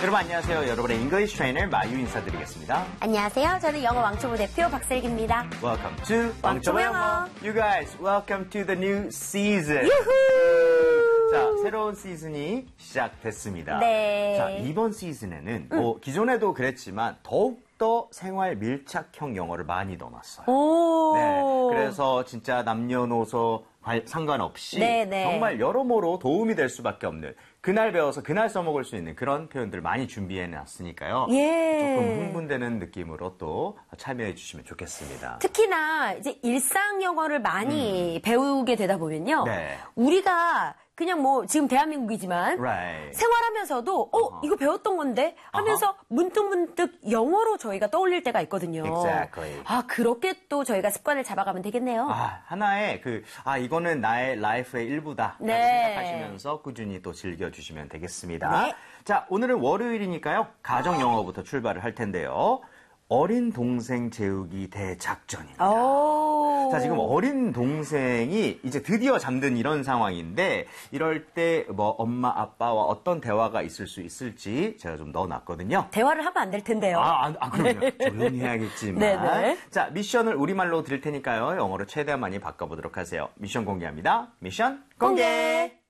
여러분 안녕하세요. 여러분의 잉글리시 트레이너 마유 인사드리겠습니다. 안녕하세요. 저는 영어 왕초보 대표 박슬기입니다. Welcome to 왕초보 영어. You guys, welcome to the new season. 유후! 자, 새로운 시즌이 시작됐습니다. 네. 자, 이번 시즌에는 기존에도 그랬지만 더욱더 생활 밀착형 영어를 많이 넣어놨어요. 오. 네, 그래서 진짜 남녀노소 상관없이 네네. 정말 여러모로 도움이 될 수밖에 없는 그날 배워서 그날 써먹을 수 있는 그런 표현들 많이 준비해놨으니까요. 예. 조금 흥분되는 느낌으로 또 참여해 주시면 좋겠습니다. 특히나 이제 일상 영어를 많이 배우게 되다 보면요. 네. 우리가 그냥 뭐 지금 대한민국이지만 Right. 생활하면서도 이거 배웠던 건데 하면서 문득문득 영어로 저희가 떠올릴 때가 있거든요. Exactly. 아, 그렇게 또 저희가 습관을 잡아가면 되겠네요. 하나의 이거는 나의 라이프의 일부다. 네. 생각하시면서 꾸준히 또 즐겨주시면 되겠습니다. 네. 자, 오늘은 월요일이니까요. 가정 영어부터 출발을 할 텐데요. 어린 동생 재우기 대작전입니다. 오. 자, 지금 어린 동생이 이제 드디어 잠든 이런 상황인데 이럴 때 뭐 엄마, 아빠와 어떤 대화가 있을 수 있을지 제가 좀 넣어놨거든요. 대화를 하면 안 될 텐데요. 그럼요. 조용히 해야겠지만. 네네. 자, 미션을 우리말로 드릴 테니까요. 영어로 최대한 많이 바꿔보도록 하세요. 미션 공개합니다. 미션 공개!